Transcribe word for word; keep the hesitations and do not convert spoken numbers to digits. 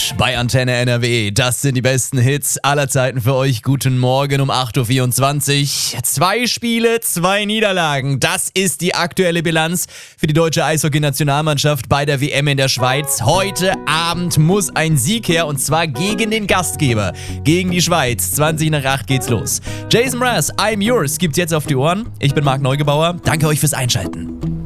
Lounge bei Antenne N R W. Das sind die besten Hits aller Zeiten für euch. Guten Morgen um acht Uhr vierundzwanzig. Zwei Spiele, zwei Niederlagen. Das ist die aktuelle Bilanz für die deutsche Eishockey-Nationalmannschaft bei der W M in der Schweiz. Heute Abend muss ein Sieg her und zwar gegen den Gastgeber, gegen die Schweiz. zwanzig nach acht geht's los. Jason Mraz, I'm Yours gibt's jetzt auf die Ohren. Ich bin Marc Neugebauer. Danke euch fürs Einschalten.